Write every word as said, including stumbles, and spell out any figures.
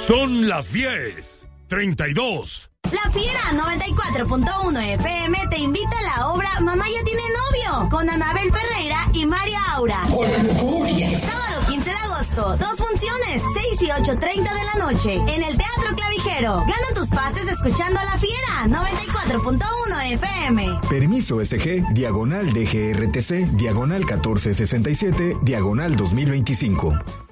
Son las diez treinta y dos. La Fiera noventa y cuatro punto uno F M te invita a la obra Mamá ya tiene novio, con Anabel Ferreira y María Aura. Sábado quince de agosto, dos funciones, seis y ocho treinta de la noche, en el Teatro Clavijero. Gana tus pases escuchando a La Fiera noventa y cuatro punto uno F M. Permiso S G, diagonal D G R T C, diagonal catorce sesenta y siete, diagonal dos mil veinticinco.